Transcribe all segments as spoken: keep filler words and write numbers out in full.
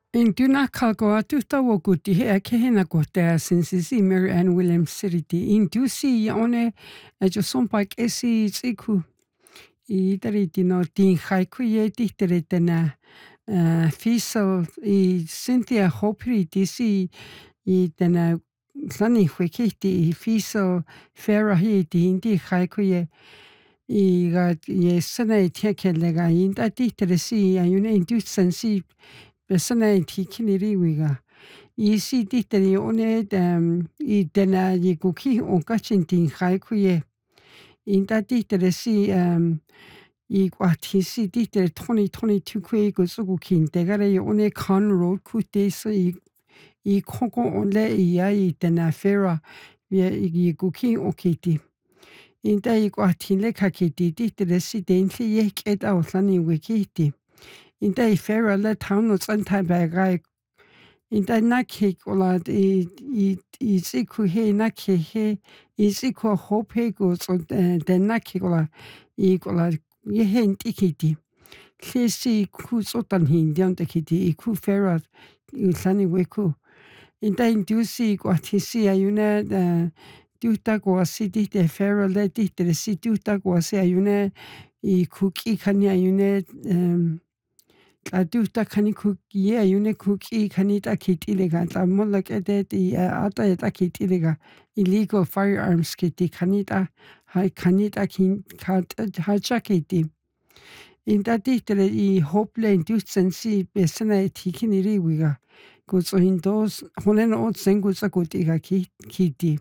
Intuna kalgoa tuta wokuti he akehena kohta since Mary Ann Williams City. Intusi one ajo sompak esi tsiku. I tariti no tin haiku ye tihteretena fisal I Cynthia Hopri tisi I tena sani hwekihti I fisal ferahi ti hindi haiku ye I ga ye sana tekelega inta tihteresi ayune intusansi Besana tikini wiga. Isi titeri one um, I tena yikuki o kachintin haikuye. Inta titeri si um, I kwatisi titeri twenty twenty-two kwe kusuku kintegare one Con Road kute so I I koko onle iya I tena fera yikuki o kiti. Inta I kwatile kakiti titeri si dentli yek et auslani wikiti. Inta I fera le town of Santa Bagai. Inta naki kola I I I siku he naki he I siku hope go so the naki kola I kola ye hen tikiti. Klesi ku sotan hin diam tikiti I ku fera I sani weku. Inta indusi kwatisi ayuna the duta kwasi te fera le te si duta kwasi ayuna I kuki kani ayuna um Aduta kani kuki ayune kuki kanita kitilega tamolak edeti ata eta kitilega illegal firearms kiti kanita hai kanita kin hachakiti inta titere I hople indusensi besana tikini wiga kuso hindos honen ot sengusa kutiga kiti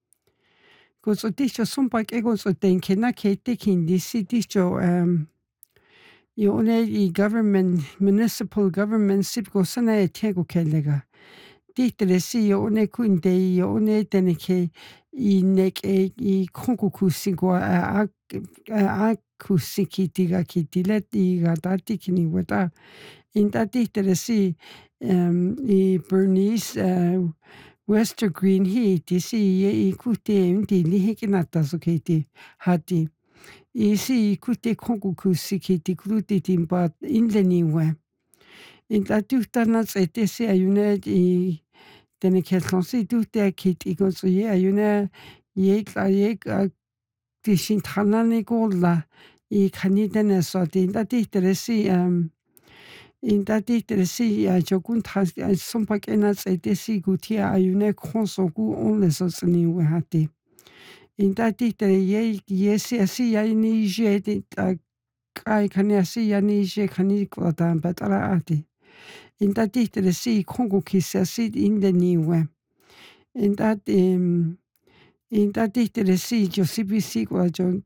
kuso ticho sumpak ego so tenkena kete kindisi ticho um Yone I government, municipal government sipko sana e tego kelega. Ditere si yone kunde yone teneke I nek e I konku kusigwa a a kusikitiga kitilet I gatati kini wata. Inta ditere si um, I Bernice uh, Westergreen hi tisi ye I kute undi lihikinata so kiti hati. Isi kute kongu kusikiti kruti timba inleniwe. Inta tuhtana tsete se ayune I tene keltonsi tuhte kit igonso ye ayune ye la ye tishin thanani gola I kanidene so inta tihteresi um inta tihteresi ya jogun tas sompak ena tsete si gutia ayune konso gu onle so tsniwe hati. Inta titere ye yesi asi ya ni je de kai kani asi ya ni je kani kwata batara ati. Inta titere si kongo kisa si in the niwe. Inta um inta titere si jo sibi si kwa jo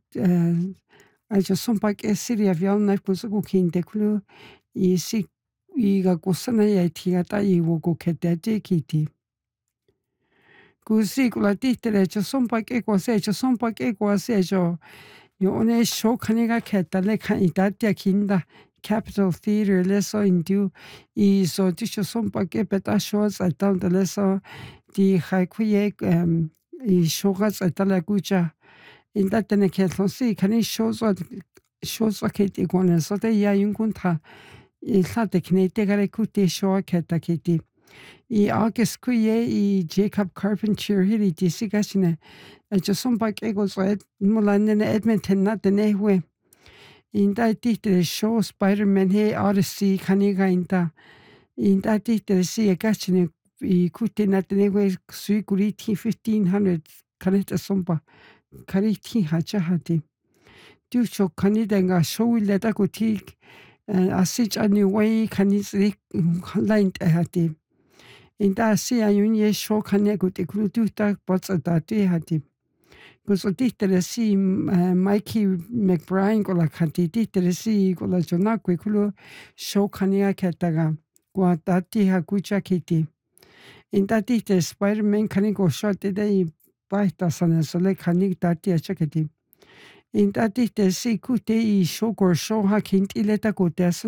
a jo sompak esiri avial na kusuko kinte klu I si I ga kusana ya tiata I wogo kete kiti. Kusi kula titere cho sompak e kwa se cho sompak e kwa se jo yone show kaniga keta le kan itatia kinda Capitol Theater leso indu I so tisho sompak e beta shows I down the leso di haikuye um I shogas I tala gucha in that tene ketlonsi kani shows what shows what kete gone so de ya yungunta I sa de knete gare kute show keta kiti. I August kuye I Jacob Carpenter hiri disigashine e jo sompak ego so ed mulanene Edmonton na denehwe inda titre show Spider-Man he Odyssey kaniga inda inda titre si e gashine I kute na denehwe sui guriti fifteen hundred kaneta sompa kariti hacha hati du cho kanida nga show leta kutik asich ani way kanizri laint hati Inta si ayun ye show kanya guti krutu ta potsata te hati. Kuso titere si Mikey McBride kola kati titere si kola jona kwe kulo show kanya ketaga. Kwa tati hakucha kiti. Inta titere Spider-Man kani go shot te I baita sana sole kani tati achaketi. Inta titere si kute I show kor show ha kinti leta kote